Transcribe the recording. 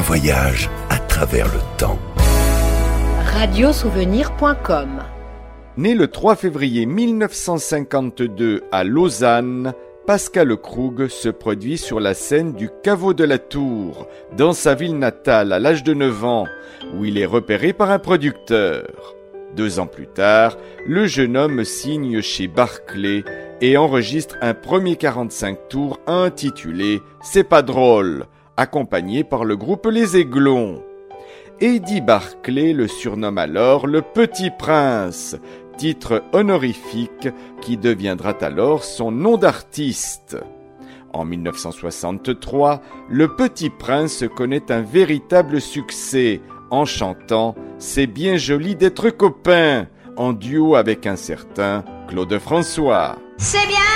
voyage à travers le temps. Radiosouvenir.com. Né le 3 février 1952 à Lausanne, Pascal Krug se produit sur la scène du Caveau de la Tour, dans sa ville natale à l'âge de 9 ans, où il est repéré par un producteur. 2 ans plus tard, le jeune homme signe chez Barclay et enregistre un premier 45 tours intitulé « C'est pas drôle », accompagné par le groupe Les Aiglons. Eddie Barclay le surnomme alors le Petit Prince, titre honorifique qui deviendra alors son nom d'artiste. En 1963, le Petit Prince connaît un véritable succès en chantant « C'est bien joli d'être copain » en duo avec un certain Claude François. C'est bien